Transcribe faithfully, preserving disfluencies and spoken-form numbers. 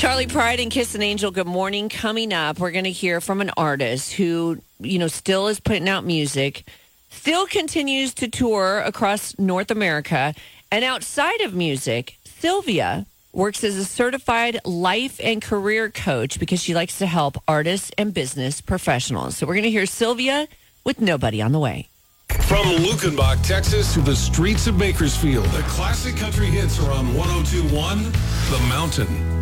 Charlie Pride and Kiss an Angel, good morning. Coming up, we're going to hear from an artist who, you know, still is putting out music, still continues to tour across North America. And outside of music, Sylvia works as a certified life and career coach because she likes to help artists and business professionals. So we're going to hear Sylvia with Nobody on the Way. From Lukenbach, Texas, to the streets of Bakersfield, the classic country hits are on one oh two point one The Mountain.